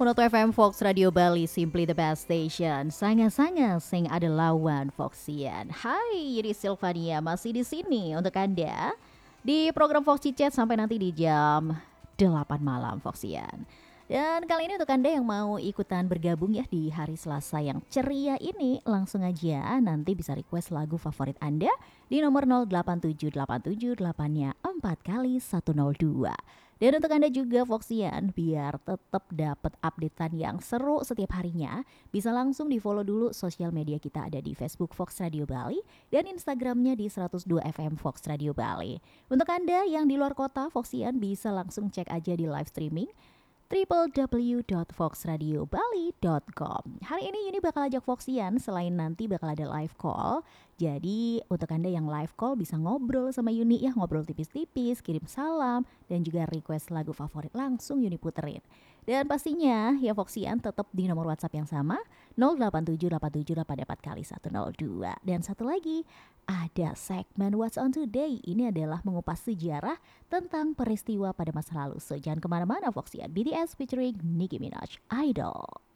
Monoto FM Fox Radio Bali, simply the best station. Sanga-sanga sing ada lawan Foxian. Hai, Yuri Silvania masih di sini untuk Anda di program Foxy Chat sampai nanti di jam 8 malam Foxian. Dan kali ini untuk Anda yang mau ikutan bergabung ya di hari Selasa yang ceria ini, langsung aja nanti bisa request lagu favorit Anda di nomor 087878-nya 4 kali 102. Dan untuk Anda juga Foxian, biar tetap dapat updatean yang seru setiap harinya, bisa langsung di follow dulu sosial media kita ada di Facebook Fox Radio Bali dan Instagramnya di 102 FM Fox Radio Bali. Untuk Anda yang di luar kota, Foxian bisa langsung cek aja di live streaming www.foxradiobali.com. Hari ini Yuni bakal ajak Foxian, selain nanti bakal ada live call. Jadi untuk Anda yang live call bisa ngobrol sama Yuni ya, ngobrol tipis-tipis, kirim salam, dan juga request lagu favorit langsung Yuni puterin. Dan pastinya ya Foxian tetap di nomor WhatsApp yang sama 08787884 kali 102. Dan satu lagi, ada segmen What's on Today. Ini adalah mengupas sejarah tentang peristiwa pada masa lalu. So jangan kemana-mana Foxian. BTS featuring Nicki Minaj, Idol.